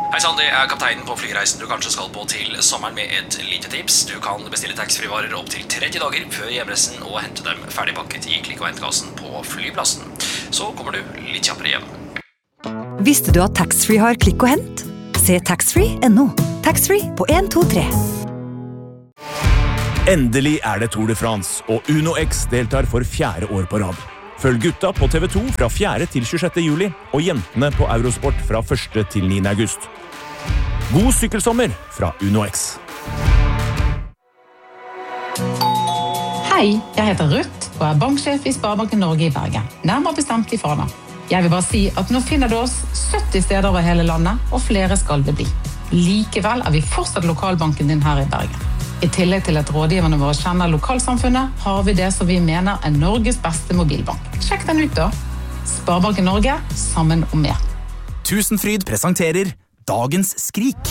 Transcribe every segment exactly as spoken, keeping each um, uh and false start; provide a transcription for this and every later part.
Hei sann, det er kapteinen på flyreisen du kanskje skal på til sommeren med et lite tips. Du kan bestille taxfree-varer opp til tretti dager før hjemreisen og hente dem ferdigpakket i klikk- og hentkassen på flyplassen. Så kommer du litt kjappere hjem. Visste du at taxfree har klikk og hent? Se taxfree punktum no. Taxfree på en to tre. Endelig er det Tour de France, og Uno X deltar for fjerde år på rad. Følg gutta på T V to fra fjerde til tjuesjette juli, og jentene på Eurosport fra første til niende august. God sykkelsommer fra Uno X. Hei, jeg heter Ruth og er banksjef i Sparebanken Norge i Bergen. Nærmere bestemt i Fana. Jeg vil bare si at nå finner du oss sytti steder over hele landet, og flere skal det bli. Likevel er vi fortsatt lokalbanken din her i Bergen. I tillegg til at rådgiverne våre kjenner lokalsamfunnet, har vi det som vi mener er Norges beste mobilbank. Sjekk den ut da. Sparebanken Norge, sammen om mer. Tusenfryd presenterer Dagens skrik.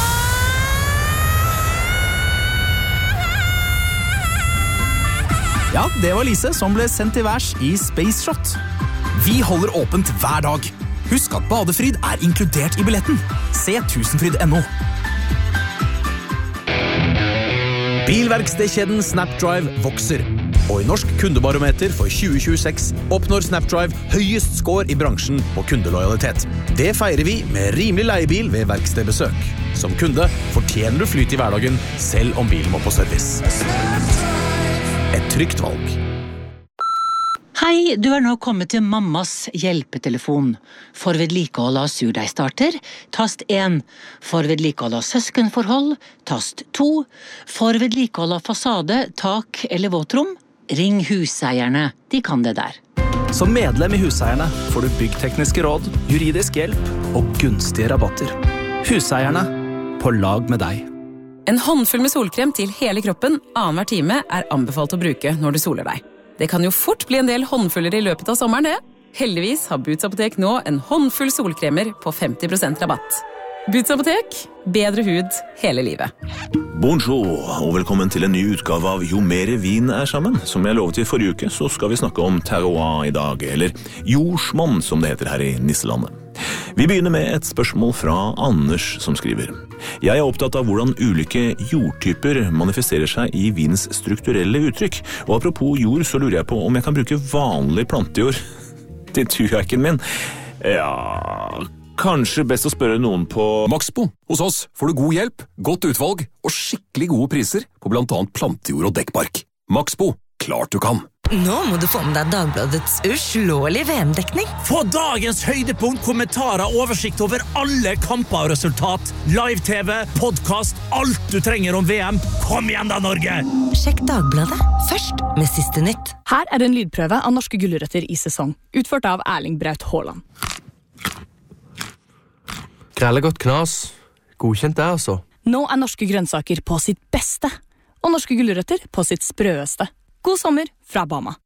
Ja, det var Lise som ble sendt til værs i Space Shot. Vi holder åpent hver dag. Husk at badefryd er inkludert i billetten. Se tusenfryd punktum no. Bilverkstedkjeden Snapdrive vokser, og i Norsk kundebarometer for tjue tjueseks oppnår Snapdrive høyest score i bransjen på kundelojalitet. Det feirer vi med rimelig leiebil ved verkstedbesøk. Som kunde fortjener du flyt i hverdagen, selv om bilen må på service. Et trygt valg. Hei, du er nå kommet til mammas hjelpetelefon. For vedlikehold av surdeigstarter, tast én. For vedlikehold av søskenforhold, tast to. For vedlikehold av fasade, tak eller våtrom, ring huseierne. De kan det der. Som medlem i Huseierne får du byggtekniske råd, juridisk hjelp og gunstige rabatter. Huseierne, på lag med deg. En håndfull med solkrem til hele kroppen, annenhver time, er anbefalt å bruke når du soler deg. Det kan jo fort bli en del håndfuller i løpet av sommeren, det. Heldigvis har Boots Apotek nå en håndfull solkremer på femti prosent rabatt. Boots Apotek, bedre hud hele livet. Bonjour, og velkommen til en ny utgave av Jo mere vin er sammen. Som jeg lovet i forrige uke, så skal vi snakke om terroir i dag, eller jordsmonn, som det heter her i Nisselandet. Vi begynner med et spørsmål fra Anders som skriver. Jeg er opptatt av hvordan ulike jordtyper manifesterer seg i vins strukturelle uttrykk. Og apropos jord, så lurer jeg på om jeg kan bruke vanlig plantejord til turheiken min. Ja, kanskje best å spørre noen på Maxbo. Hos oss får du god hjelp, godt utvalg og skikkelig gode priser på blant annet plantejord og dekkbark. Maxbo, klart du kan. Nå må du få med deg Dagbladets uslåelige V M-dekning. Få dagens høydepunkt, kommentarer, oversikt over alle kamper og resultat. Live-T V, podcast, alt du trenger om V M. Kom igjen da, Norge! Sjekk Dagbladet, først med siste nytt. Her er en lydprøve av norske gulrøtter i sesong, utført av Erling Braut Haaland. Grellegodt knas. Godkjent det, altså. Nå er norske grønnsaker på sitt beste, og norske gulrøtter på sitt sprøeste. God sommer fra Bama.